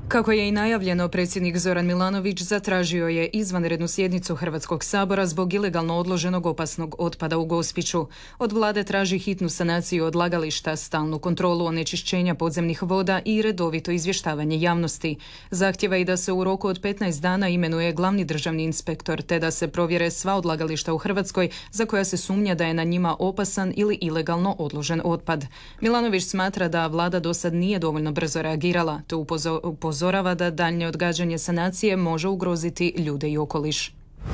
Kako je i najavljeno, predsjednik Zoran Milanović zatražio je izvanrednu sjednicu Hrvatskog sabora zbog ilegalno odloženog opasnog otpada u Gospiću. Od vlade traži hitnu sanaciju odlagališta, stalnu kontrolu onečišćenja podzemnih voda i redovito izvještavanje javnosti. Zahtjeva i da se u roku od 15 dana imenuje glavni državni inspektor te da se provjere sva odlagališta u Hrvatskoj za koja se sumnja da je na njima opasan ili ilegalno odložen otpad. Milanović smatra da vlada dosad nije dovoljno brzo reagirala, te upozorava da daljnje odgađanje sanacije može ugroziti ljude i okoliš.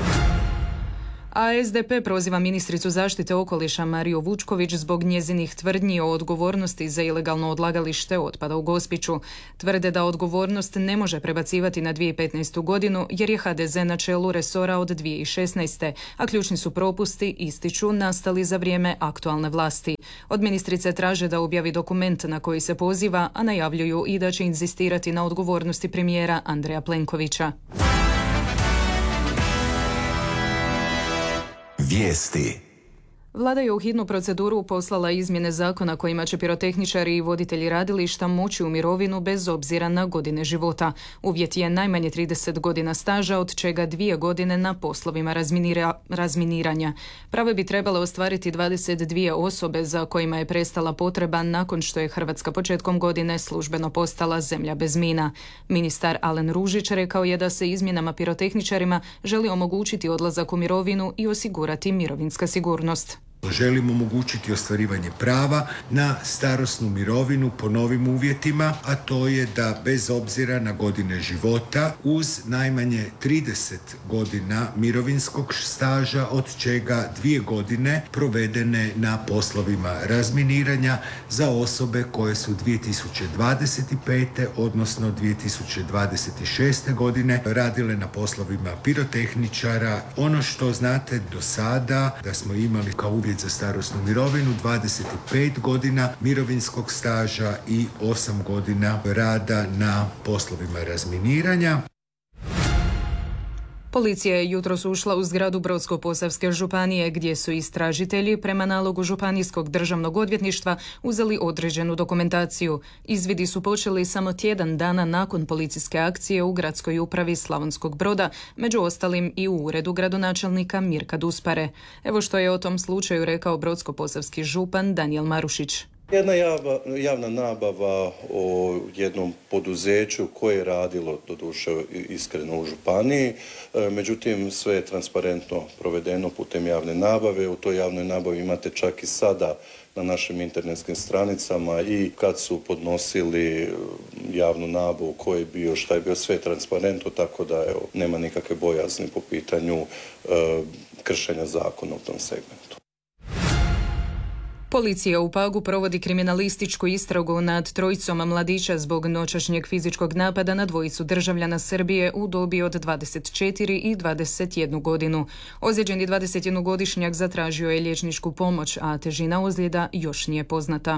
A SDP proziva ministricu zaštite okoliša Mariju Vučković zbog njezinih tvrdnji o odgovornosti za ilegalno odlagalište otpada u Gospiću. Tvrde da odgovornost ne može prebacivati na 2015. godinu jer je HDZ na čelu resora od 2016. a ključni su propusti, ističu, nastali za vrijeme aktualne vlasti. Od ministrice traže da objavi dokument na koji se poziva, a najavljuju i da će inzistirati na odgovornosti premijera Andreja Plenkovića. Vijesti. Vlada je u hitnu proceduru poslala izmjene zakona kojima će pirotehničari i voditelji radilišta moći u mirovinu bez obzira na godine života. Uvjet je najmanje 30 godina staža, od čega 2 godine na poslovima razminiranja. Pravo bi trebale ostvariti 22 osobe za kojima je prestala potreba nakon što je Hrvatska početkom godine službeno postala zemlja bez mina. Ministar Alen Ružić rekao je da se izmjenama pirotehničarima želi omogućiti odlazak u mirovinu i osigurati mirovinska sigurnost. Želimo omogućiti ostvarivanje prava na starosnu mirovinu po novim uvjetima, a to je da bez obzira na godine života uz najmanje 30 godina mirovinskog staža, od čega 2 godine provedene na poslovima razminiranja za osobe koje su 2025. odnosno 2026. godine radile na poslovima pirotehničara. Ono što znate do sada da smo imali kao uvjet za starosnu mirovinu 25 godina mirovinskog staža i 8 godina rada na poslovima razminiranja. Policija je jutros ušla u zgradu Brodsko-posavske županije gdje su istražitelji prema nalogu Županijskog državnog odvjetništva uzeli određenu dokumentaciju. Izvidi su počeli samo tjedan dana nakon policijske akcije u gradskoj upravi Slavonskog Broda, među ostalim i u uredu gradonačelnika Mirka Duspare. Evo što je o tom slučaju rekao Brodsko-posavski župan Danijel Marušić. Jedna javna nabava o jednom poduzeću koje je radilo, doduše iskreno, u županiji, međutim sve je transparentno provedeno putem javne nabave. U toj javnoj nabavi imate čak i sada na našim internetskim stranicama i kad su podnosili javnu nabavu, ko je bio, šta je bio, sve transparentno, tako da nema nikakve bojazni po pitanju kršenja zakona u tom segmentu. Policija u Pagu provodi kriminalističku istragu nad trojicom mladića zbog noćašnjeg fizičkog napada na dvojicu državljana Srbije u dobi od 24 i 21 godinu. Ozlijeđeni 21-godišnjak zatražio je liječničku pomoć, a težina ozljeda još nije poznata.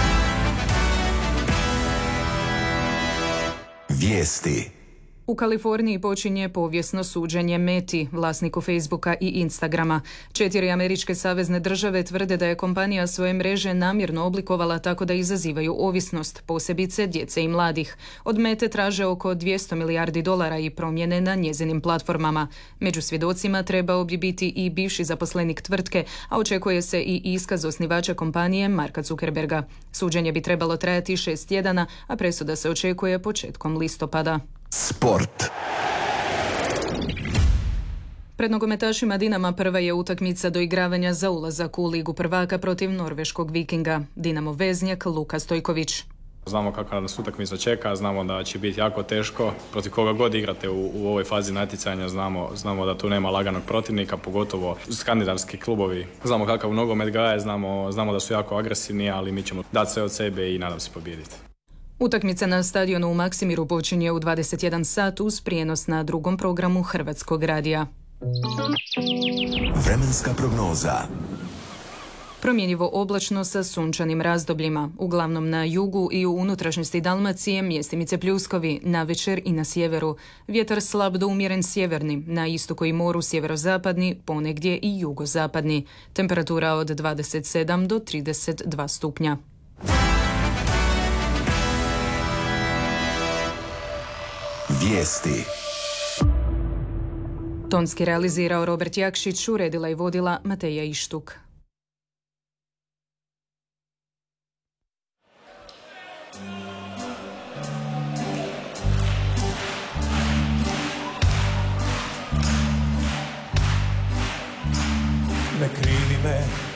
Vijesti. U Kaliforniji počinje povijesno suđenje Meti, vlasniku Facebooka i Instagrama. 4 američke savezne države tvrde da je kompanija svoje mreže namjerno oblikovala tako da izazivaju ovisnost, posebice djece i mladih. Od Mete traže oko $200 milijardi i promjene na njezinim platformama. Među svjedocima trebao bi biti i bivši zaposlenik tvrtke, a očekuje se i iskaz osnivača kompanije Marka Zuckerberga. Suđenje bi trebalo trajati 6 tjedana, a presuda se očekuje početkom listopada. Sport. Pred nogometašima Dinama prva je utakmica doigravanja za ulazak u Ligu prvaka protiv norveškog Vikinga. Dinamo veznjak Luka Stojković. Znamo kakva nas utakmica čeka, znamo da će biti jako teško. Protiv koga god igrate u ovoj fazi natjecanja, znamo da tu nema laganog protivnika, pogotovo skandinavski klubovi. Znamo kakav nogomet gaje, znamo da su jako agresivni, ali mi ćemo dati sve od sebe i nadam se pobijediti. Utakmica na stadionu u Maksimiru počinje u 21 sat uz prijenos na drugom programu Hrvatskog radija. Vremenska prognoza. Promjenjivo oblačno sa sunčanim razdobljima. Uglavnom na jugu i u unutrašnjosti Dalmacije mjestimice pljuskovi, navečer i na sjeveru. Vjetar slab do umjeren sjeverni, na istoku i moru sjeverozapadni, ponegdje i jugozapadni. Temperatura od 27 do 32 stupnja. Vijesti. Tonski realizirao Robert Jakšić, uredila i vodila Mateja Ištuk. Ne krivi me